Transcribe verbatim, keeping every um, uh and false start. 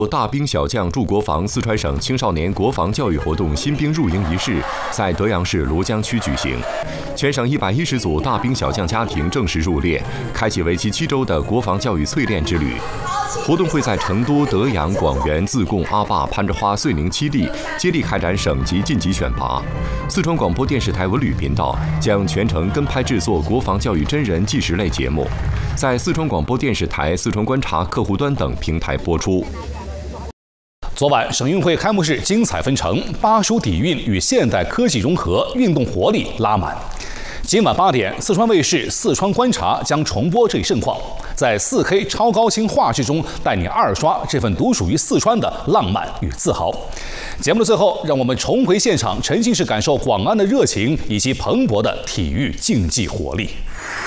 大兵小将助国防四川省青少年国防教育活动新兵入营仪式在德阳市庐江区举行，全省一百一十组大兵小将家庭正式入列，开启为期七周的国防教育淬炼之旅。活动会在成都、德阳、广元、自贡、阿坝、攀枝花、遂宁七地接力开展省级晋级选拔。四川广播电视台文旅频道将全程跟拍制作国防教育真人纪实类节目，在四川广播电视台、四川观察客户端等平台播出。 昨晚省运会开幕式精彩纷呈，巴蜀底蕴与现代科技融合，运动活力拉满。今晚八点，四川卫视《四川观察》将重播这一盛况，在 四K 超高清画质中带你二刷这份独属于四川的浪漫与自豪。节目的最后，让我们重回现场，沉浸式感受广安的热情以及蓬勃的体育竞技活力。